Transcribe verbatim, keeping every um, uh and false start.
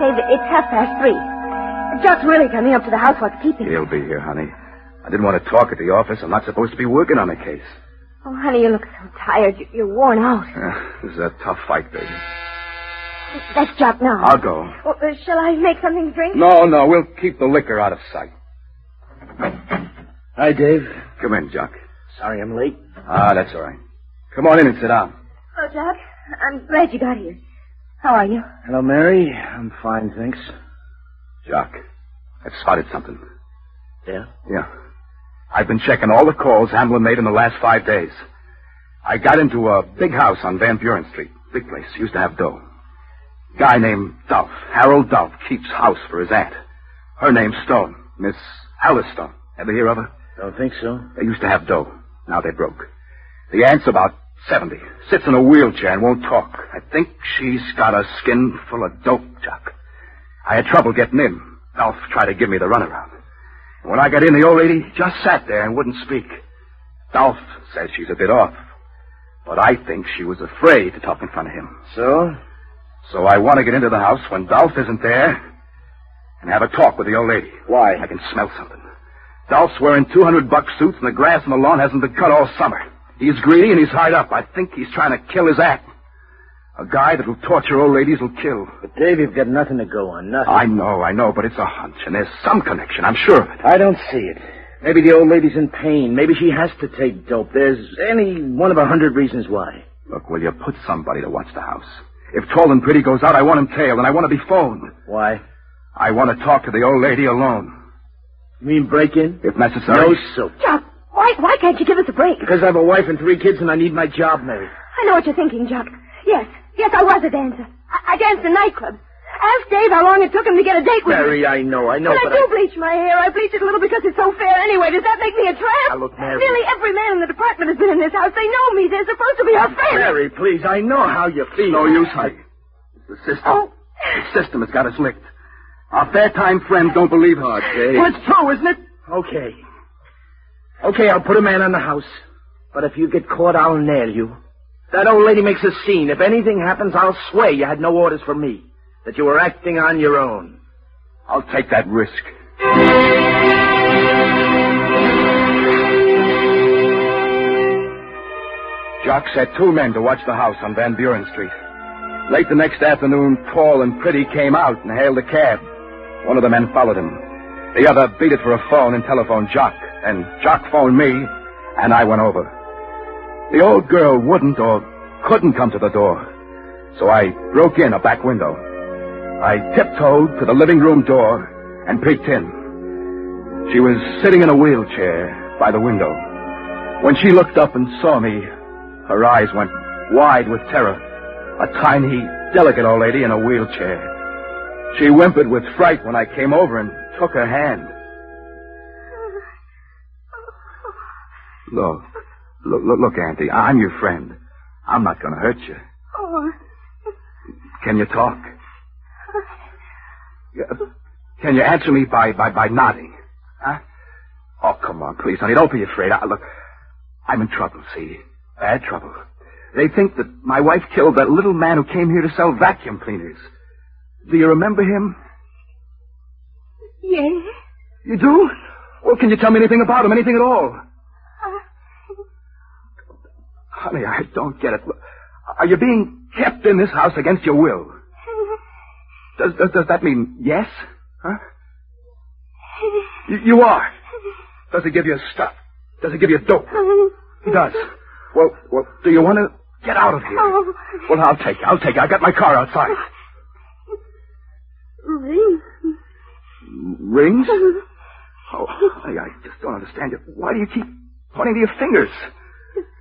Dave, it's half past three. Jock's really coming up to the house while it's keeping. He'll be here, honey. I didn't want to talk at the office. I'm not supposed to be working on the case. Oh, honey, you look so tired. You're worn out. Uh, this is a tough fight, baby. That's Jock now. I'll go. Well, uh, shall I make something to drink? No, no, we'll keep the liquor out of sight. Hi, Dave. Come in, Jock. Sorry I'm late. Ah, that's all right. Come on in and sit down. Oh, Jock, I'm glad you got here. How are you? Hello, Mary. I'm fine, thanks. Jock, I've spotted something. Yeah? Yeah. I've been checking all the calls Hamlin made in the last five days. I got into a big house on Van Buren Street. Big place. Used to have dough. Guy named Dolph. Harold Dolph keeps house for his aunt. Her name's Stone. Miss Alice Stone. Ever hear of her? Don't think so. They used to have dough. Now they broke. The aunt's about seventy. Sits in a wheelchair and won't talk. I think she's got a skin full of dope, Jock. I had trouble getting in. Dolph tried to give me the runaround. And when I got in, the old lady just sat there and wouldn't speak. Dolph says she's a bit off. But I think she was afraid to talk in front of him. So? So I want to get into the house when Dolph isn't there and have a talk with the old lady. Why? I can smell something. Dolph's wearing two hundred buck suits and the grass on the lawn hasn't been cut all summer. He's greedy and he's hard up. I think he's trying to kill his aunt. A guy that'll torture old ladies will kill. But, Dave, you've got nothing to go on, nothing. I know, I know, but it's a hunch, and there's some connection, I'm sure of it. I don't see it. Maybe the old lady's in pain. Maybe she has to take dope. There's any one of a hundred reasons why. Look, will you put somebody to watch the house? If Tall and Pretty goes out, I want him tailed, and I want to be phoned. Why? I want to talk to the old lady alone. You mean break in? If necessary. No soap. Jock, why, why can't you give us a break? Because I have a wife and three kids and I need my job, Mary. I know what you're thinking, Jock. Yes, yes, I was a dancer. I, I danced in nightclubs. Ask Dave how long it took him to get a date with Mary, me. I know, I know, But, but I do I... bleach my hair. I bleach it a little because it's so fair anyway. Does that make me a tramp? Now, look, Mary. Nearly every man in the department has been in this house. They know me. They're supposed to be our friends. Mary, please, I know how you feel. No use, honey. It's the system. Oh. The system has got us licked. Our fair-time friends don't believe her. Oh, Dave. Well, it's true, isn't it? Okay. Okay, I'll put a man on the house. But if you get caught, I'll nail you. That old lady makes a scene. If anything happens, I'll swear you had no orders from me. That you were acting on your own. I'll take that risk. Jock set two men to watch the house on Van Buren Street. Late the next afternoon, Tall and Pretty came out and hailed a cab. One of the men followed him. The other beat it for a phone and telephoned Jock. And Jock phoned me, and I went over. The old girl wouldn't or couldn't come to the door, so I broke in a back window. I tiptoed to the living room door and peeked in. She was sitting in a wheelchair by the window. When she looked up and saw me, her eyes went wide with terror. A tiny, delicate old lady in a wheelchair. She whimpered with fright when I came over and took her hand. Look, look, look, look, Auntie, I'm your friend. I'm not going to hurt you. Oh. Can you talk? Can you answer me by, by, by nodding? Huh? Oh, come on, please, honey. Don't be afraid. I, look, I'm in trouble, see? Bad trouble. They think that my wife killed that little man who came here to sell vacuum cleaners. Do you remember him? Yes. You do? Well, can you tell me anything about him? Anything at all? Honey, I don't get it. Are you being kept in this house against your will? Does, does, does that mean yes? Huh? You, you are. Does he give you stuff? Does he give you dope? He does. Well, well, do you want to get out of here? Oh. Well, I'll take you. I'll take you. I got my car outside. Rings. Rings? Oh, honey, I just don't understand you. Why do you keep pointing to your fingers?